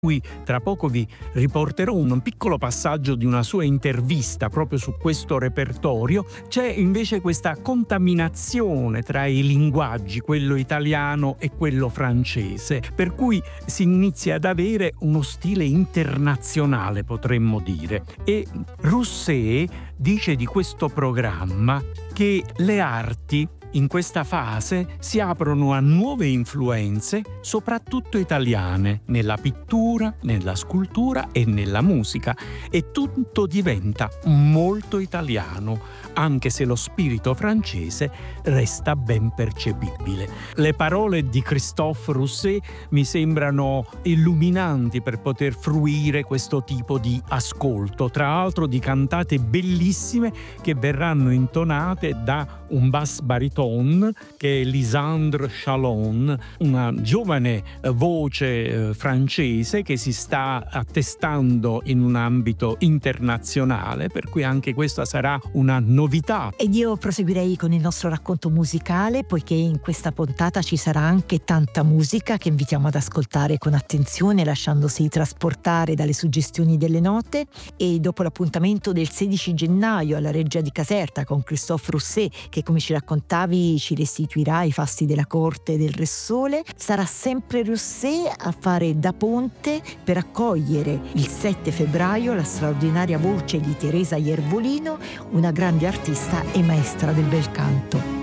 cui tra poco vi riporterò un piccolo passaggio di una sua intervista proprio su questo repertorio, c'è invece questa contaminazione tra i linguaggi, quello italiano e quello francese, per cui si inizia ad avere uno stile internazionale, potremmo dire. E Rousset dice di questo programma che le arti in questa fase si aprono a nuove influenze, soprattutto italiane, nella pittura, nella scultura e nella musica, e tutto diventa molto italiano, anche se lo spirito francese resta ben percepibile. Le parole di Christophe Rousset mi sembrano illuminanti per poter fruire questo tipo di ascolto, tra l'altro di cantate bellissime che verranno intonate da un bass bariton che è Lisandre Chalon, una giovane voce francese che si sta attestando in un ambito internazionale, per cui anche questa sarà una novità. Ed io proseguirei con il nostro racconto musicale, poiché in questa puntata ci sarà anche tanta musica che invitiamo ad ascoltare con attenzione, lasciandosi trasportare dalle suggestioni delle note. E dopo l'appuntamento del 16 gennaio alla Reggia di Caserta con Christophe Rousset, che come ci raccontavi ci restituirà i fasti della corte del Re Sole, sarà sempre Rousset a fare da ponte per accogliere il 7 febbraio la straordinaria voce di Teresa Iervolino, una grande artista e maestra del bel canto.